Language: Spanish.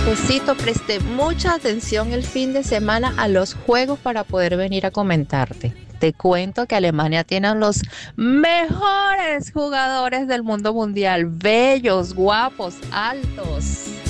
Jefecito, presté mucha atención el fin de semana a los juegos para poder venir a comentarte. Te cuento que Alemania tiene a los mejores jugadores del mundo mundial, bellos, guapos, altos.